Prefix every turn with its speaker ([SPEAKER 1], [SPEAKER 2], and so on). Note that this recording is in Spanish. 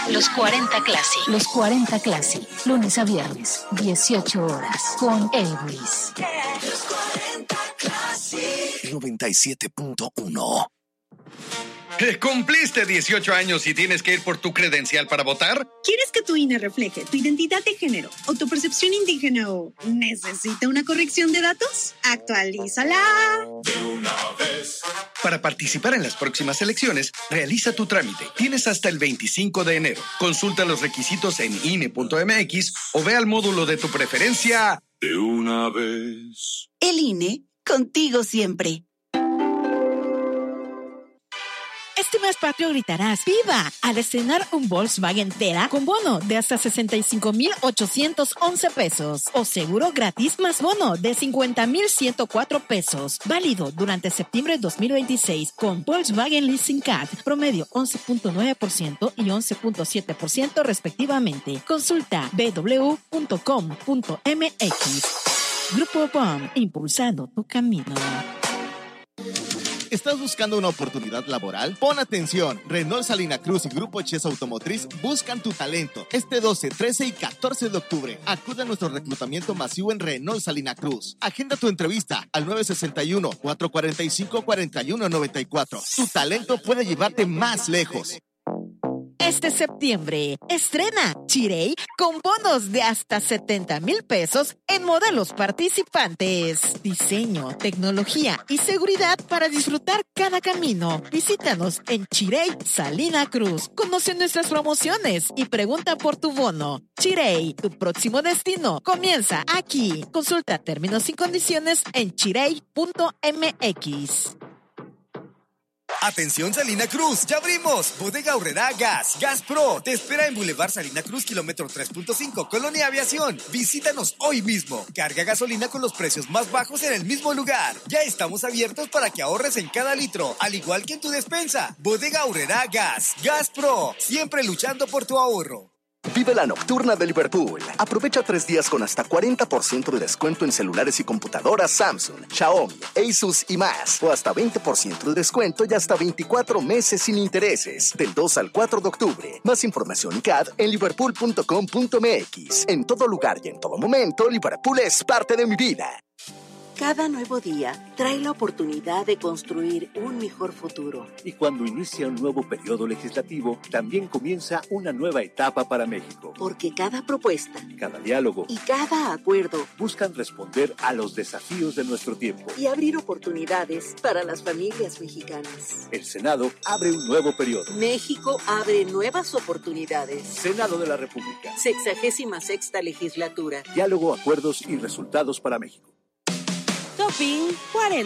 [SPEAKER 1] Los 40 Classic.
[SPEAKER 2] Los 40 Classic. Lunes a viernes, 18 horas. Con Elvis.
[SPEAKER 3] Los 40 Classic.
[SPEAKER 4] 97.1.
[SPEAKER 5] ¿Cumpliste 18 años y tienes que ir por tu credencial para votar?
[SPEAKER 6] ¿Quieres que tu INE refleje tu identidad de género o tu percepción indígena o necesita una corrección de datos? ¡Actualízala!
[SPEAKER 3] De una vez.
[SPEAKER 5] Para participar en las próximas elecciones, realiza tu trámite. Tienes hasta el 25 de enero. Consulta los requisitos en INE.mx o ve al módulo de tu preferencia.
[SPEAKER 3] De una vez.
[SPEAKER 7] El INE, contigo siempre.
[SPEAKER 8] Este mes patrio gritarás ¡viva! Al estrenar un Volkswagen Tera con bono de hasta 65,811 pesos o seguro gratis más bono de 50,104 pesos. Válido durante septiembre 2026 con Volkswagen Leasing Card, promedio 11.9% y 11.7% respectivamente. Consulta www.com.mx. Grupo BOM, impulsando tu camino.
[SPEAKER 9] ¿Estás buscando una oportunidad laboral? Pon atención. Renault Salina Cruz y Grupo Chess Automotriz buscan tu talento. Este 12, 13 y 14 de octubre. Acude a nuestro reclutamiento masivo en Renault Salina Cruz. Agenda tu entrevista al 961-445-4194. Tu talento puede llevarte más lejos.
[SPEAKER 8] Este septiembre, estrena Chirey con bonos de hasta 70,000 pesos en modelos participantes. Diseño, tecnología y seguridad para disfrutar cada camino. Visítanos en Chirey, Salina Cruz. Conoce nuestras promociones y pregunta por tu bono. Chirey, tu próximo destino comienza aquí. Consulta términos y condiciones en chirey.mx.
[SPEAKER 10] Atención Salina Cruz, ya abrimos. Bodega Aurrerá Gas Pro te espera en Boulevard Salina Cruz, kilómetro 3.5, Colonia Aviación. Visítanos hoy mismo. Carga gasolina con los precios más bajos en el mismo lugar. Ya estamos abiertos para que ahorres en cada litro, al igual que en tu despensa. Bodega Aurrerá Gas Pro, siempre luchando por tu ahorro.
[SPEAKER 4] Vive la nocturna de Liverpool. Aprovecha 3 días con hasta 40% de descuento en celulares y computadoras Samsung, Xiaomi, Asus y más. O hasta 20% de descuento y hasta 24 meses sin intereses. Del 2 al 4 de octubre. Más información y CAD en liverpool.com.mx. En todo lugar y en todo momento, Liverpool es parte de mi vida.
[SPEAKER 11] Cada nuevo día trae la oportunidad de construir un mejor futuro.
[SPEAKER 12] Y cuando inicia un nuevo periodo legislativo, también comienza una nueva etapa para México.
[SPEAKER 11] Porque cada propuesta,
[SPEAKER 12] cada diálogo
[SPEAKER 11] y cada acuerdo
[SPEAKER 12] buscan responder a los desafíos de nuestro tiempo
[SPEAKER 11] y abrir oportunidades para las familias mexicanas.
[SPEAKER 12] El Senado abre un nuevo periodo.
[SPEAKER 11] México abre nuevas oportunidades.
[SPEAKER 12] Senado de la República.
[SPEAKER 11] 66ª legislatura.
[SPEAKER 12] Diálogo, acuerdos y resultados para México.
[SPEAKER 13] Topping 40.